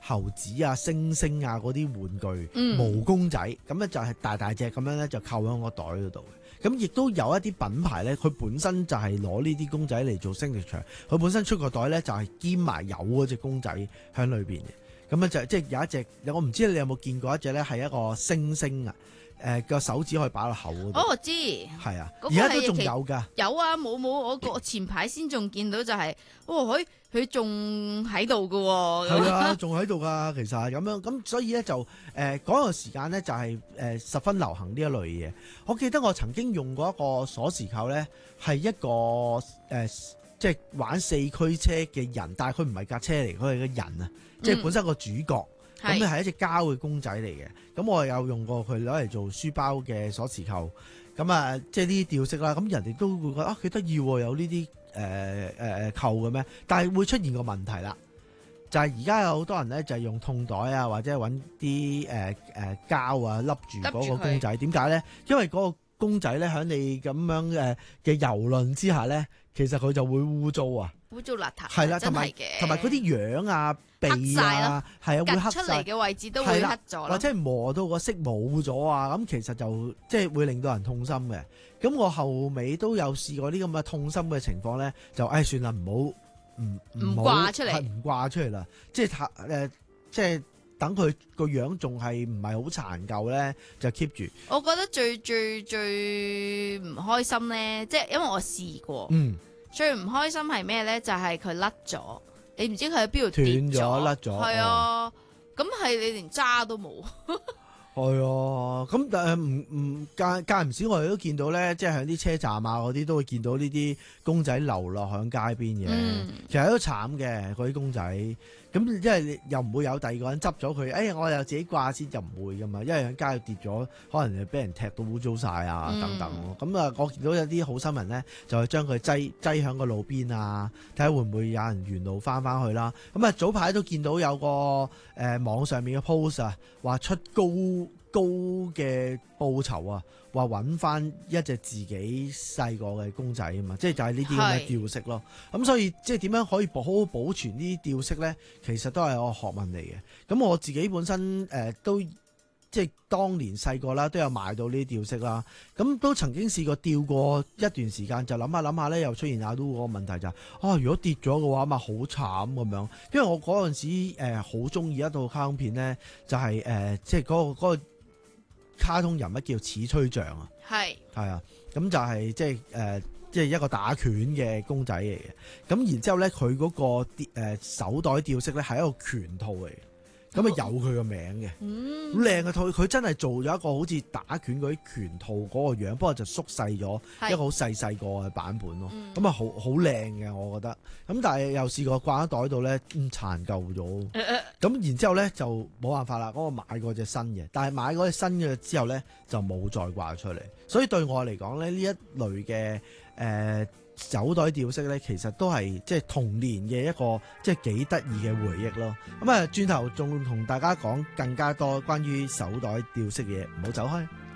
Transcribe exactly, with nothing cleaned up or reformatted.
猴子啊、猩猩啊嗰啲玩具、 嗯毛公仔，咁咧就係大大隻咁樣咧就扣喺個袋嗰度嘅。咁亦都有一啲品牌咧，佢本身就係攞呢啲公仔嚟做signature，佢本身出個袋咧就係兼埋有嗰隻公仔喺裏邊嘅。咁咧就即係有一隻，我唔知你有冇見過一隻咧係一個猩猩啊，誒個手指可以擺落口嗰度。 哦，我知， 係啊， 嗰個而家都仲係有㗎。 有啊，冇冇，我個前排先仲見到就係、哦，佢佢仲喺度㗎喎。 係啊，仲喺度㗎，其實係咁樣，咁所以咧就誒嗰個時間咧就係、是、誒、呃、十分流行呢一類嘢。我記得我曾經用過一個鎖匙扣咧，係一個誒、呃、即係玩四驅車嘅人，但係佢唔係架車嚟，佢係個人啊，即係本身個主角。咁咧係一隻膠嘅公仔嚟嘅，咁我有用過佢攞嚟做書包嘅鎖匙扣。咁啊，即係呢啲吊飾啦，咁人哋都會覺得啊幾得意喎，有呢啲誒誒誒扣嘅咩？但係會出現個問題啦，就係而家有好多人咧就係用痛袋啊，或者揾啲誒誒膠啊笠住嗰個公仔。點解咧？因為嗰個公仔咧喺你咁樣誒嘅遊論之下咧，其實佢就會污糟啊， 污糟邋遢， 係啦，同埋真係嘅， 同埋嗰啲樣啊、鼻啊，係啊會黑出嚟晒嘅位置都會黑咗或者係磨到個色冇咗啊，咁其實就即係會令到人痛心嘅。咁我後尾都有試過啲咁嘅痛心嘅情況咧，就誒、哎、算啦，唔好唔唔好掛出嚟係唔掛出嚟啦，即係誒、呃、即係等佢個樣仲係唔係好殘舊咧，就 keep 住。 我覺得最最最唔開心咧，即係因為我試過， 嗯， 最唔開心係咩咧？就係佢甩咗，你唔知佢喺邊度斷跌咗甩咗， 係啊，咁係、哦、你連渣都冇。 係啊，咁但係唔唔間間唔時我哋都見到咧，即係喺啲車站啊嗰啲都會見到呢啲公仔流落響街邊嘅， 嗯、 其實都慘嘅嗰啲公仔。咁因為你又唔會有第二個人執咗佢，哎我又自己掛先，就唔會噶嘛。因為喺街度跌咗，可能就俾人踢到污糟晒啊等等。咁啊、嗯，我見到有啲好新聞咧，就係將佢擠擠響個路邊啊，睇下會唔會有人沿路翻翻去啦。咁啊早排都見到有個誒、呃、網上面嘅 post 啊，話出高高嘅報酬啊，話揾翻一隻自己細個嘅公仔啊嘛，即係就係呢啲咁嘅吊飾咯。咁所以即係點樣可以好好保存呢啲吊飾咧？其實都係我學問嚟嘅。咁我自己本身誒、呃、都即係當年細個啦，都有買到呢啲吊飾啦。咁都曾經試過吊過一段時間，就諗下諗下咧，又出現阿都嗰個問題就係、是、啊，如果跌咗嘅話，咪好慘咁樣。因為我嗰陣時誒好中意一套卡通片咧，就係、是、誒、呃、即係嗰、嗰個嗰、嗰個卡通人物叫齒吹象啊，係係啊，咁就係即係誒。呃即係一個打拳嘅公仔嚟嘅，咁然之後咧，佢嗰、嗰個、呃、手袋吊飾咧係一個拳套嚟嘅，咁啊有佢個名嘅，好靚嘅套，佢真係做咗一個好似打拳嗰啲拳套嗰個樣，不過就縮細咗一個好細細個嘅版本咯，咁啊好好靚嘅我覺得，咁但係又試過掛喺袋度咧，嗯殘舊咗，咁、呃、然之後咧就冇辦法啦，嗰、嗰個買過隻新嘅，但係買嗰隻新嘅之後咧就冇再掛出嚟，所以對我嚟講咧呢一類嘅。誒、呃、手袋吊飾咧，其實都係即係童年嘅一個即係幾得意嘅回憶咯。咁啊，轉頭仲同大家講更加多關於手袋吊飾嘅嘢，唔好走開。